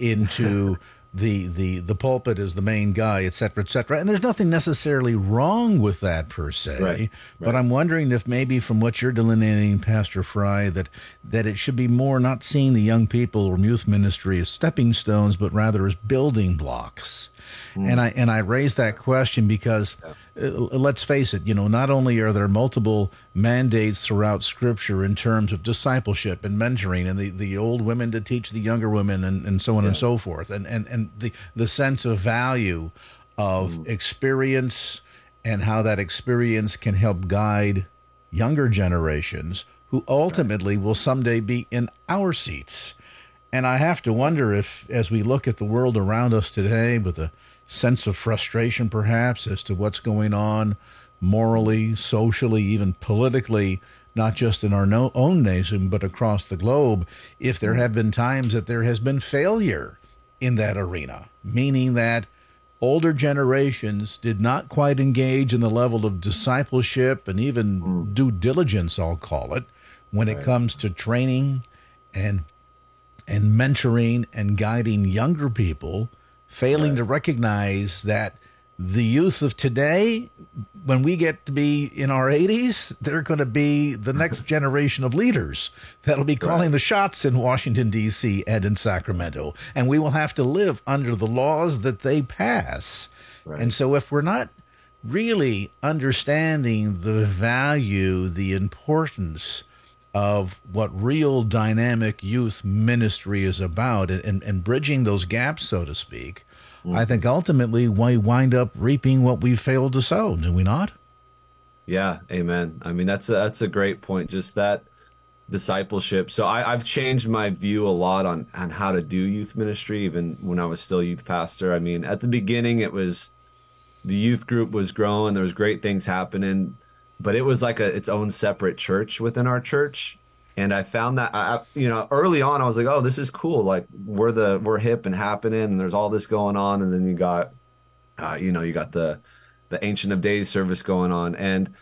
into the, the, the pulpit as the main guy, et cetera, et cetera. And there's nothing necessarily wrong with that per se, right, but right. I'm wondering if maybe from what you're delineating, Pastor Fry, that, that it should be more not seeing the young people or youth ministry as stepping stones, but rather as building blocks. Mm. And I, and I raise that question because uh, let's face it, you know, not only are there multiple mandates throughout Scripture in terms of discipleship and mentoring and the, the old women to teach the younger women and, and so on yeah. and so forth, and, and, and the, the sense of value of mm. experience and how that experience can help guide younger generations who ultimately right. will someday be in our seats. And I have to wonder if, as we look at the world around us today with a sense of frustration perhaps as to what's going on morally, socially, even politically, not just in our no- own nation, but across the globe, if there have been times that there has been failure in that arena, meaning that older generations did not quite engage in the level of discipleship and even mm. due diligence, I'll call it, when right. it comes to training and and mentoring and guiding younger people, failing right. to recognize that the youth of today, when we get to be in our eighties, they're going to be the next generation of leaders that'll be calling right. the shots in Washington, D C and in Sacramento. And we will have to live under the laws that they pass. Right. And so if we're not really understanding the value, the importance of what real dynamic youth ministry is about and, and, and bridging those gaps, so to speak, mm-hmm. I think ultimately we wind up reaping what we failed to sow, do we not? Yeah, amen. I mean, that's a, that's a great point, just that discipleship. So I, I've changed my view a lot on, on how to do youth ministry, even when I was still youth pastor. I mean, at the beginning, it was the youth group was growing. There was great things happening. But it was like a its own separate church within our church, and I found that I, you know early on I was like, oh, this is cool. Like we're the we're hip and happening, and there's all this going on, and then you got, uh, you know, you got the the Ancient of Days service going on, and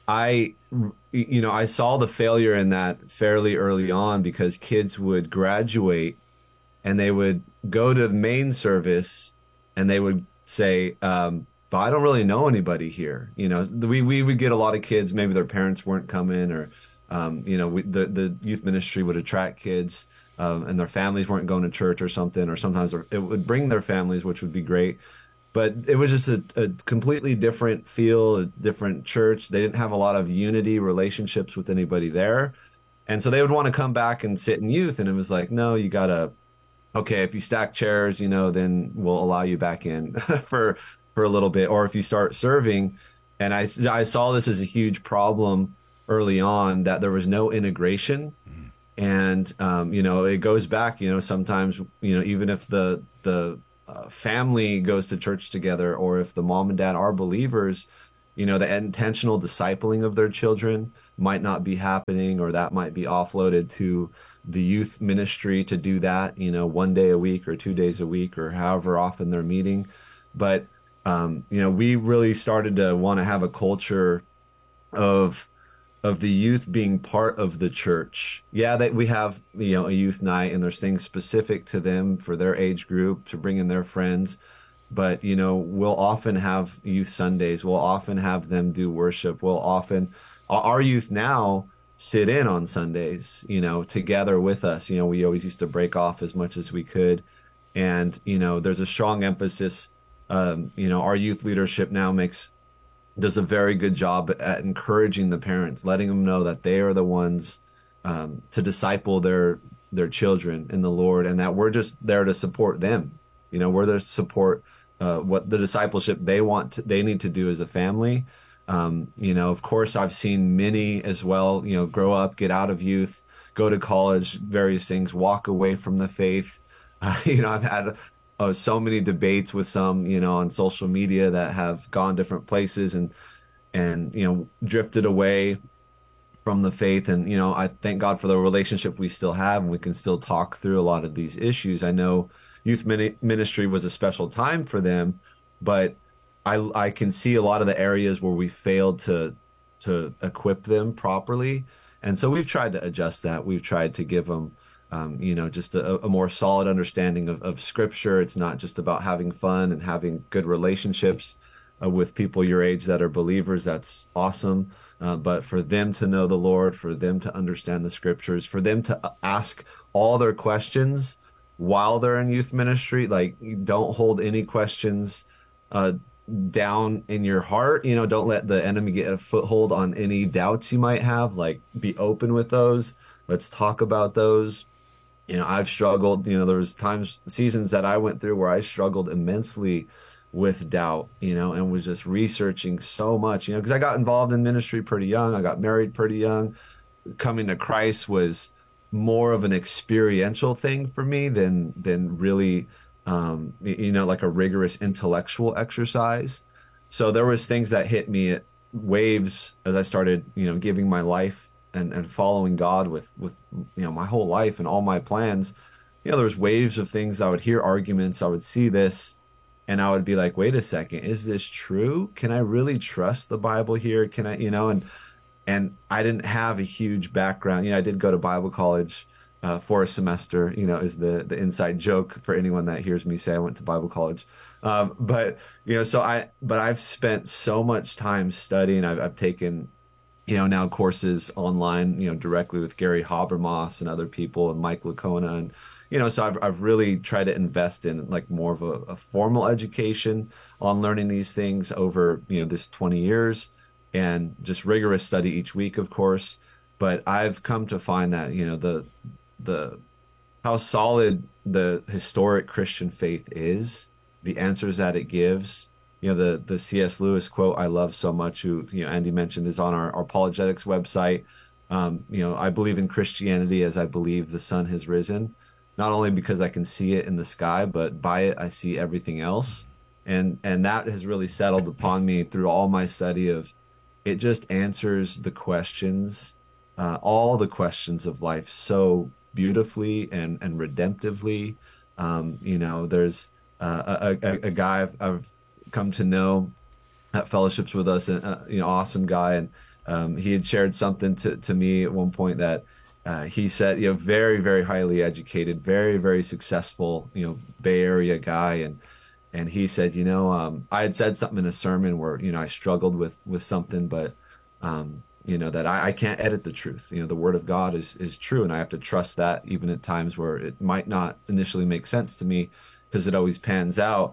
I, you know, I saw the failure in that fairly early on because kids would graduate, and they would go to the main service, and they would say. Um, But I don't really know anybody here. You know, we, we would get a lot of kids, maybe their parents weren't coming or, um, you know, we, the, the youth ministry would attract kids um, and their families weren't going to church or something, or sometimes it would bring their families, which would be great. but it was just a, a completely different feel, a different church. They didn't have a lot of unity relationships with anybody there. And so they would want to come back and sit in youth. And it was like, no, you gotta, okay, if you stack chairs, you know, then we'll allow you back in for, for a little bit. Or if you start serving. And I, I saw this as a huge problem early on, that there was no integration. Mm. And, um, you know, it goes back, you know, sometimes, you know, even if the, the uh, family goes to church together, or if the mom and dad are believers, you know, the intentional discipling of their children might not be happening, or that might be offloaded to the youth ministry to do that, you know, one day a week or two days a week, or however often they're meeting. But, um, you know, we really started to want to have a culture of, of the youth being part of the church. Yeah, that we have, you know, a youth night, and there's things specific to them for their age group to bring in their friends. But, you know, we'll often have youth Sundays. We'll often have them do worship. We'll often, our youth now sit in on Sundays, you know, together with us. You know, we always used to break off as much as we could. And, you know, there's a strong emphasis. Um, you know, our youth leadership now makes, does a very good job at encouraging the parents, letting them know that they are the ones um, to disciple their, their children in the Lord, and that we're just there to support them. You know, we're there to support uh, what the discipleship they want to, they need to do as a family. Um, you know, of course, I've seen many as well, you know, grow up, get out of youth, go to college, various things, walk away from the faith. Uh, you know, I've had uh, so many debates with some, you know, on social media that have gone different places and, and, you know, drifted away from the faith. And, you know, I thank God for the relationship we still have, and we can still talk through a lot of these issues. I know youth ministry was a special time for them, but I, I can see a lot of the areas where we failed to to equip them properly. And so we've tried to adjust that. We've tried to give them, um, you know, just a, a more solid understanding of, of Scripture. It's not just about having fun and having good relationships uh, with people your age that are believers. That's awesome. Uh, but for them to know the Lord, for them to understand the Scriptures, for them to ask all their questions while they're in youth ministry, like, don't hold any questions uh, down in your heart. You know, don't let the enemy get a foothold on any doubts you might have. Like, be open with those. Let's talk about those. You know, I've struggled, you know, there was times, seasons that I went through where I struggled immensely with doubt, you know, and was just researching so much, you know, because I got involved in ministry pretty young. I got married pretty young. Coming to Christ was more of an experiential thing for me than than really um you know, like a rigorous intellectual exercise. So there was things that hit me at waves as I started, you know, giving my life and and following God with with you know, my whole life and all my plans. You know, there was waves of things. I would hear arguments, I would see this, and I would be like, wait a second, is this true? Can I really trust the Bible here? Can I, you know, and And I didn't have a huge background. You know, I did go to Bible college uh, for a semester, you know, is the, the inside joke for anyone that hears me say I went to Bible college. Um, but, you know, so I, but I've spent so much time studying. I've, I've taken, you know, now courses online, you know, directly with Gary Habermas and other people, and Mike Licona. And, you know, so I've, I've really tried to invest in like more of a, a formal education on learning these things over, you know, this twenty years. And just rigorous study each week, of course. But I've come to find that, you know, the the how solid the historic Christian faith is, the answers that it gives. You know, the the C S Lewis quote I love so much, who, you know, Andy mentioned, is on our, our apologetics website. Um, you know, I believe in Christianity as I believe the sun has risen, not only because I can see it in the sky, but by it I see everything else. And and that has really settled upon me through all my study of, it just answers the questions, uh, all the questions of life so beautifully and, and redemptively. Um, you know, there's uh, a, a, a guy I've, I've come to know that fellowships with us, and uh, you know, awesome guy. And um, he had shared something to, to me at one point that uh, he said, you know, very, very highly educated, very, very successful, you know, Bay Area guy. And And he said, you know, um, I had said something in a sermon where, you know, I struggled with, with something, but, um, you know, that I, I can't edit the truth. You know, the word of God is, is true. And I have to trust that even at times where it might not initially make sense to me, because it always pans out.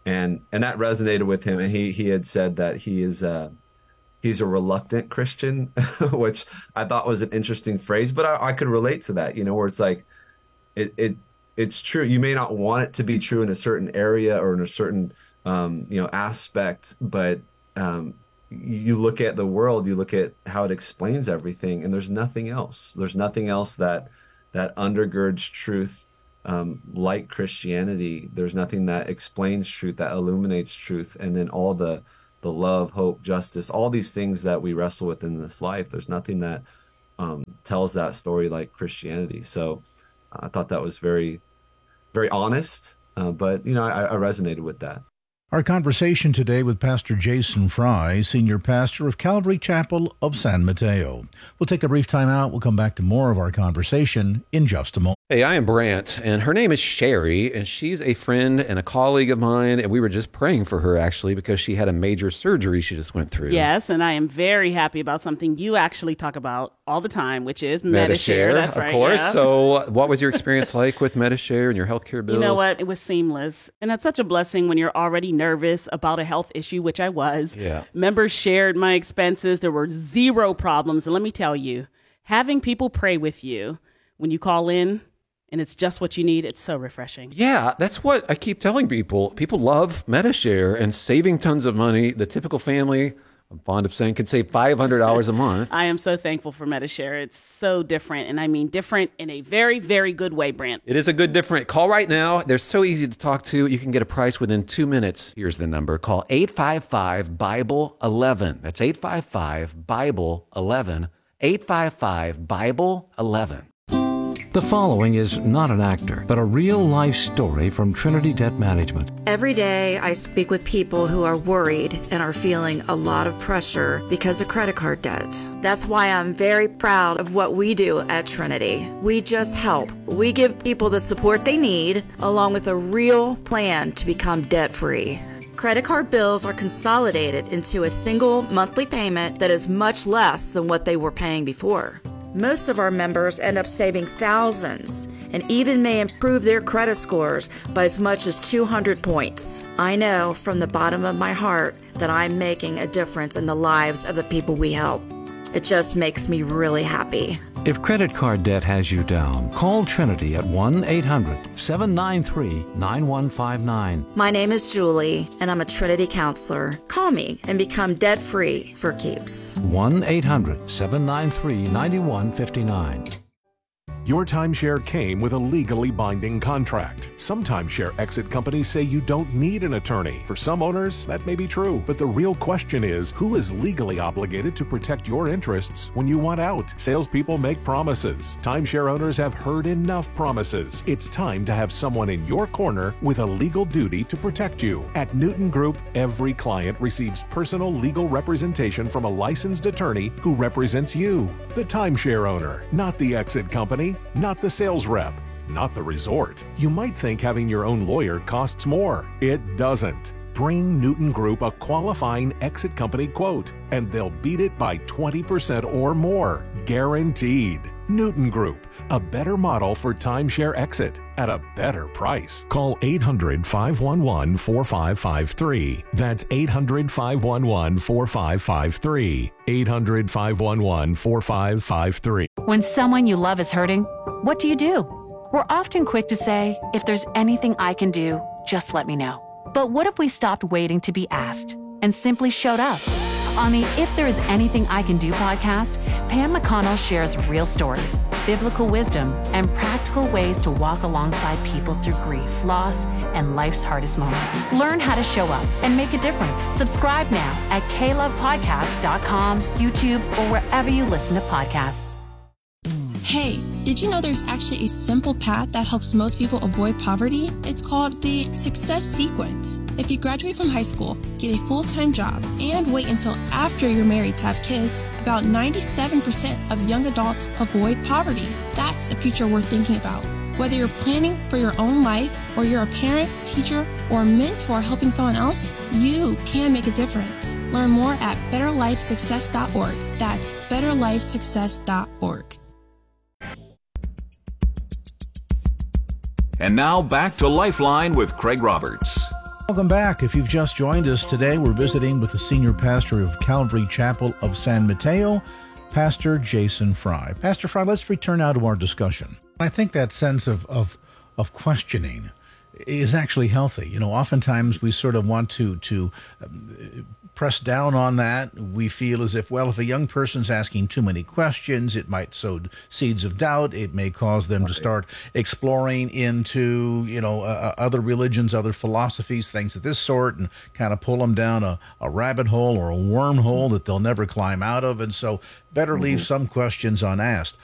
and and that resonated with him. And he he had said that he is uh, he's a reluctant Christian, which I thought was an interesting phrase, but I, I could relate to that. You know, where it's like it it it's true. You may not want it to be true in a certain area or in a certain um, you know aspect, but um, you look at the world, you look at how it explains everything, and there's nothing else. There's nothing else that that undergirds truth um, like Christianity. There's nothing that explains truth, that illuminates truth, and then all the the love, hope, justice, all these things that we wrestle with in this life. There's nothing that um, tells that story like Christianity. So I thought that was very, very honest, uh, but you know, I, I resonated with that. Our conversation today with Pastor Jason Fry, Senior Pastor of Calvary Chapel of San Mateo. We'll take a brief time out. We'll come back to more of our conversation in just a moment. Hey, I am Brant, and her name is Sherry, and she's a friend and a colleague of mine, and we were just praying for her, actually, because she had a major surgery she just went through. Yes, and I am very happy about something you actually talk about all the time, which is Medi-Share. Medi-Share, That's of right, course. yeah. So what was your experience like with Medi-Share and your healthcare bills? You know what? It was seamless, and that's such a blessing when you're already nervous about a health issue, which I was. Yeah. Members shared my expenses. There were zero problems, and let me tell you, having people pray with you when you call in, and it's just what you need, it's so refreshing. Yeah, that's what I keep telling people. People love Medi-Share and saving tons of money. The typical family, I'm fond of saying, can save five hundred dollars a month. I am so thankful for Medi-Share. It's so different, and I mean different in a very, very good way, Brant. It is a good different. Call right now. They're so easy to talk to. You can get a price within two minutes. Here's the number. Call eight five five, Bible eleven. That's eight five five, Bible eleven. eight five five, Bible eleven. The following is not an actor, but a real-life story from Trinity Debt Management. Every day I speak with people who are worried and are feeling a lot of pressure because of credit card debt. That's why I'm very proud of what we do at Trinity. We just help. We give people the support they need, along with a real plan to become debt-free. Credit card bills are consolidated into a single monthly payment that is much less than what they were paying before. Most of our members end up saving thousands and even may improve their credit scores by as much as two hundred points. I know from the bottom of my heart that I'm making a difference in the lives of the people we help. It just makes me really happy. If credit card debt has you down, call Trinity at one eight hundred, seven nine three, nine one five nine. My name is Julie, and I'm a Trinity counselor. Call me and become debt-free for keeps. one eight hundred, seven nine three, nine one five nine. Your timeshare came with a legally binding contract. Some timeshare exit companies say you don't need an attorney. For some owners, that may be true, but the real question is, who is legally obligated to protect your interests when you want out? Salespeople make promises. Timeshare owners have heard enough promises. It's time to have someone in your corner with a legal duty to protect you. At Newton Group, every client receives personal legal representation from a licensed attorney who represents you, the timeshare owner, not the exit company. Not the sales rep, not the resort. You might think having your own lawyer costs more. It doesn't. Bring Newton Group a qualifying exit company quote, and they'll beat it by twenty percent or more. Guaranteed. Newton Group, a better model for timeshare exit at a better price. Call eight hundred, five one one, four five five three. That's eight hundred, five one one, four five five three. eight hundred, five one one, four five five three. When someone you love is hurting, what do you do? We're often quick to say, if there's anything I can do, just let me know. But what if we stopped waiting to be asked and simply showed up? On the If There Is Anything I Can Do podcast, Pam McConnell shares real stories, biblical wisdom, and practical ways to walk alongside people through grief, loss, and life's hardest moments. Learn how to show up and make a difference. Subscribe now at k love podcast dot com, YouTube, or wherever you listen to podcasts. Hey, did you know there's actually a simple path that helps most people avoid poverty? It's called the Success Sequence. If you graduate from high school, get a full-time job, and wait until after you're married to have kids, about ninety-seven percent of young adults avoid poverty. That's a future worth thinking about. Whether you're planning for your own life, or you're a parent, teacher, or a mentor helping someone else, you can make a difference. Learn more at better life success dot org. That's better life success dot org. And now back to Lifeline with Craig Roberts. Welcome back. If you've just joined us today, we're visiting with the senior pastor of Calvary Chapel of San Mateo, Pastor Jason Fry. Pastor Fry, let's return now to our discussion. I think that sense of, of, of questioning is actually healthy. You know, oftentimes we sort of want to to um, press down on that. We feel as if, well, if a young person's asking too many questions, it might sow seeds of doubt. It may cause them to start exploring into, you know, uh, other religions, other philosophies, things of this sort, and kind of pull them down a, a rabbit hole or a wormhole that they'll never climb out of. And so better leave some questions unasked.